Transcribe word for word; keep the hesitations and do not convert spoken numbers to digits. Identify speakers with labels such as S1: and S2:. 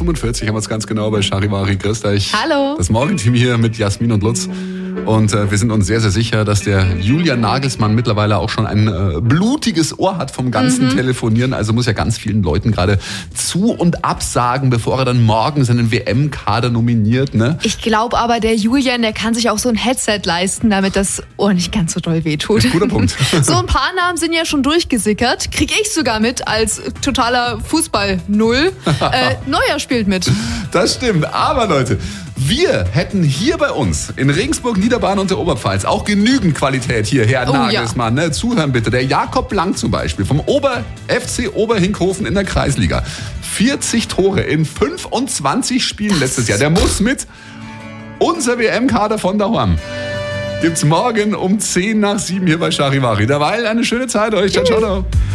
S1: fünfundvierzig haben wir es ganz genau bei Charivari. Grüß euch.
S2: Hallo.
S1: Das Morgenteam hier mit Jasmin und Lutz. Und äh, wir sind uns sehr, sehr sicher, dass der Julian Nagelsmann mittlerweile auch schon ein äh, blutiges Ohr hat vom ganzen mhm. Telefonieren. Also muss ja ganz vielen Leuten gerade zu- und absagen, bevor er dann morgen seinen W M-Kader nominiert. Ne?
S2: Ich glaube aber, der Julian, der kann sich auch so ein Headset leisten, damit das Ohr nicht ganz so doll wehtut.
S1: Guter Punkt.
S2: So ein paar Namen sind ja schon durchgesickert. Krieg ich sogar mit als totaler Fußball-Null. äh, Neuer spielt mit.
S1: Das stimmt. Aber Leute, wir hätten hier bei uns in Regensburg, Niederbayern und der Oberpfalz auch genügend Qualität hier, Herr
S2: Oh,
S1: Nagelsmann.
S2: ja.
S1: Ne? Zuhören bitte. Der Jakob Blank zum Beispiel vom Ober F C Oberhinkhofen in der Kreisliga. vierzig Tore in fünfundzwanzig Spielen letztes Jahr. Der muss mit. Unser W M-Kader von daheim gibt's morgen um zehn nach sieben hier bei Charivari. Derweil eine schöne Zeit euch. Ciao, ciao.